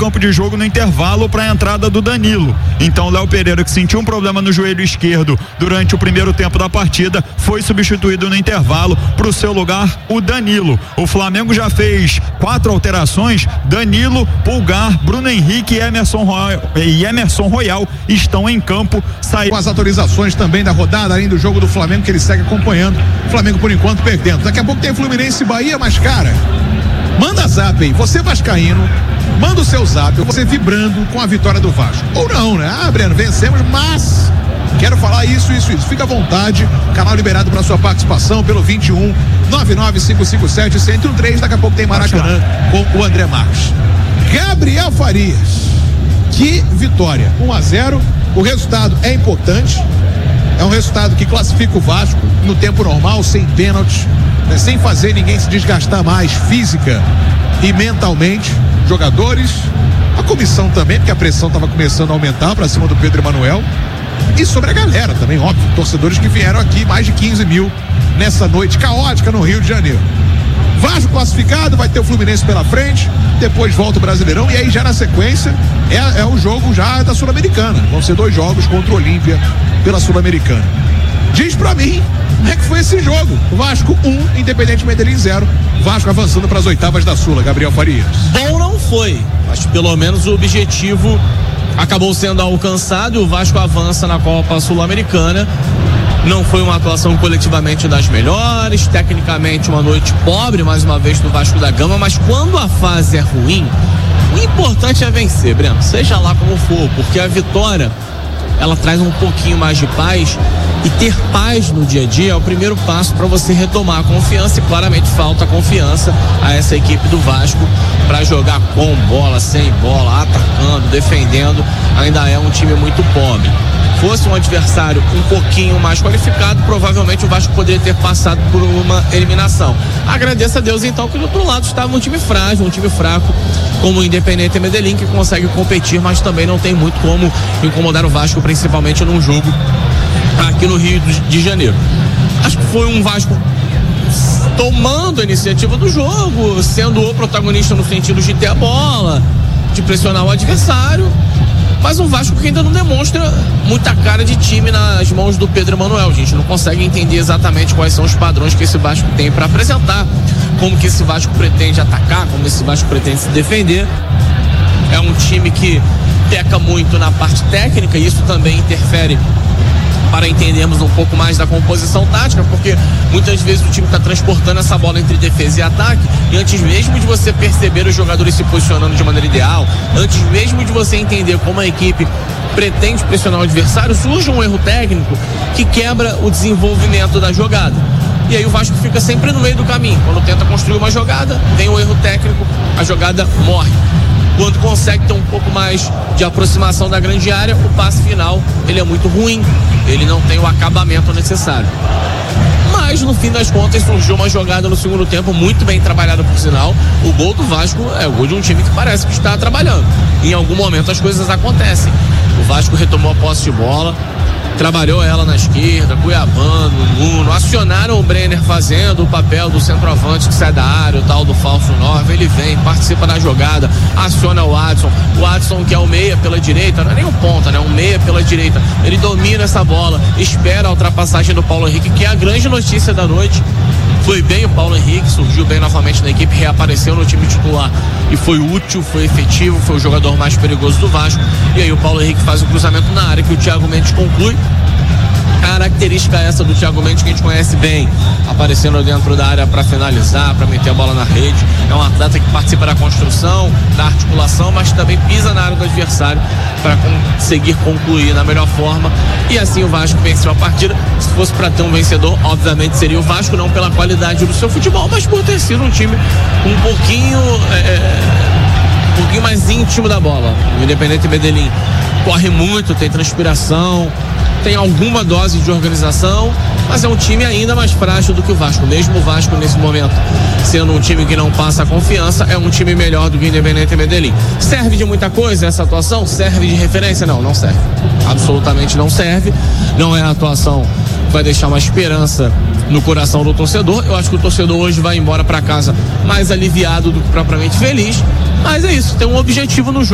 campo de jogo no intervalo para a entrada do Danilo. Então Léo Pereira, que sentiu um problema no joelho esquerdo durante o primeiro tempo da partida, foi substituído no intervalo. Para o seu lugar, o Danilo. O Flamengo já fez 4 alterações. Danilo, Pulgar, Bruno Henrique e Emerson Royal estão em campo. Com as autorizações também da rodada, além do jogo do Flamengo, que ele segue acompanhando. O Flamengo, por enquanto, perdendo. Daqui a pouco tem Fluminense e Bahia, mas, cara, manda zap aí. Você vascaíno, manda o seu zap, você vibrando com a vitória do Vasco. Ou não, né? Breno, vencemos, mas quero falar isso. Fica à vontade. Canal liberado para sua participação pelo 21 99557 1013. Daqui a pouco tem Maracanã com o André Marques. Gabriel Farias. Que vitória. 1-0. O resultado é importante. É um resultado que classifica o Vasco no tempo normal, sem pênaltis, né? Sem fazer ninguém se desgastar mais física e mentalmente. Jogadores, a comissão também, porque a pressão estava começando a aumentar para cima do Pedro Emanuel. E sobre a galera também, óbvio, torcedores que vieram aqui, mais de 15 mil nessa noite caótica no Rio de Janeiro. Vasco classificado, vai ter o Fluminense pela frente, depois volta o Brasileirão e aí já na sequência é o jogo já da Sul-Americana. Vão ser 2 jogos contra o Olímpia pela Sul-Americana. Diz pra mim como é que foi esse jogo. Vasco 1, Independente Medellín 0. Vasco avançando para as oitavas da Sula. Gabriel Farias. Bom não foi, mas pelo menos o objetivo acabou sendo alcançado e o Vasco avança na Copa Sul-Americana. Não foi uma atuação coletivamente das melhores, tecnicamente uma noite pobre, mais uma vez, do Vasco da Gama, mas quando a fase é ruim, o importante é vencer, Breno, seja lá como for, porque a vitória, ela traz um pouquinho mais de paz, e ter paz no dia a dia é o primeiro passo para você retomar a confiança, e claramente falta confiança a essa equipe do Vasco para jogar com bola, sem bola, atacando, defendendo. Ainda é um time muito pobre. Fosse um adversário um pouquinho mais qualificado, provavelmente o Vasco poderia ter passado por uma eliminação. Agradeço a Deus então que do outro lado estava um time frágil, um time fraco, como o Independente Medellín, que consegue competir, mas também não tem muito como incomodar o Vasco, principalmente num jogo aqui no Rio de Janeiro. Acho que foi um Vasco tomando a iniciativa do jogo, sendo o protagonista no sentido de ter a bola, de pressionar o adversário, mas um Vasco que ainda não demonstra muita cara de time nas mãos do Pedro Emanuel. A gente não consegue entender exatamente quais são os padrões que esse Vasco tem para apresentar, como que esse Vasco pretende atacar, como esse Vasco pretende se defender. É um time que peca muito na parte técnica e isso também interfere para entendermos um pouco mais da composição tática, porque muitas vezes o time está transportando essa bola entre defesa e ataque, e antes mesmo de você perceber os jogadores se posicionando de maneira ideal, antes mesmo de você entender como a equipe pretende pressionar o adversário, surge um erro técnico que quebra o desenvolvimento da jogada. E aí o Vasco fica sempre no meio do caminho. Quando tenta construir uma jogada, vem um erro técnico, a jogada morre. Quando consegue ter um pouco mais de aproximação da grande área, o passe final, ele é muito ruim, ele não tem o acabamento necessário. Mas no fim das contas surgiu uma jogada no segundo tempo muito bem trabalhada, por sinal. O gol do Vasco é o gol de um time que parece que está trabalhando. Em algum momento as coisas acontecem. O Vasco retomou a posse de bola, trabalhou ela na esquerda, Cuiabano, Nuno, acionaram o Brenner fazendo o papel do centroavante que sai da área, o tal do falso 9, ele vem, participa da jogada, aciona o Adson que é o meia pela direita, não é nem um ponta, né? Um meia pela direita, ele domina essa bola, espera a ultrapassagem do Paulo Henrique, que é a grande notícia da noite. Foi bem o Paulo Henrique, surgiu bem novamente na equipe, reapareceu no time titular e foi útil, foi efetivo, foi o jogador mais perigoso do Vasco. E aí o Paulo Henrique faz o cruzamento na área que o Thiago Mendes conclui. Característica essa do Thiago Mendes que a gente conhece bem, aparecendo dentro da área para finalizar, para meter a bola na rede. É um atleta que participa da construção, da articulação, mas também pisa na área do adversário para conseguir concluir na melhor forma. E assim o Vasco venceu a partida. Se fosse para ter um vencedor, obviamente seria o Vasco, não pela qualidade do seu futebol, mas por ter sido um time um pouquinho mais íntimo da bola. O Independente Medellín corre muito, tem transpiração, tem alguma dose de organização, mas é um time ainda mais frágil do que o Vasco. Mesmo o Vasco nesse momento sendo um time que não passa confiança, é um time melhor do que o Independente Medellín. Serve de muita coisa essa atuação? Serve de referência? Não serve. Absolutamente não serve. Não é a atuação que vai deixar uma esperança no coração do torcedor. Eu acho que o torcedor hoje vai embora para casa mais aliviado do que propriamente feliz, mas é isso, tem um objetivo no jogo.